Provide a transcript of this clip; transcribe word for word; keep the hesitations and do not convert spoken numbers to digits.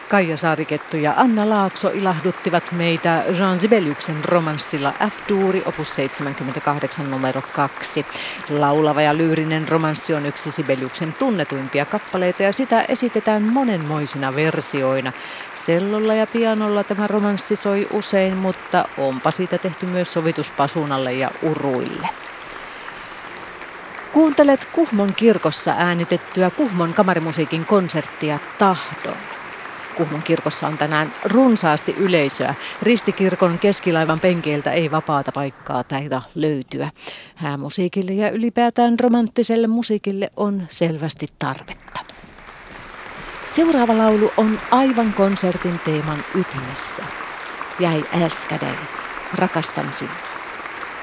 Kaija Saarikettu ja Anna Laakso ilahduttivat meitä Jean Sibeliuksen romanssilla F-duuri opus seitsemänkymmentäkahdeksan numero kaksi. Laulava ja lyyrinen romanssi on yksi Sibeliuksen tunnetuimpia kappaleita ja sitä esitetään monenmoisina versioina. Sellolla ja pianolla tämä romanssi soi usein, mutta onpa siitä tehty myös sovitus pasunalle ja uruille. Kuuntelet Kuhmon kirkossa äänitettyä Kuhmon kamarimusiikin konserttia Tahdon. Kuhmon kirkossa on tänään runsaasti yleisöä. Ristikirkon keskilaivan penkeiltä ei vapaata paikkaa taida löytyä. Häämusiikille ja ylipäätään romanttiselle musiikille on selvästi tarvetta. Seuraava laulu on aivan konsertin teeman ytimessä. Jäi älskar dig, rakastan sinua.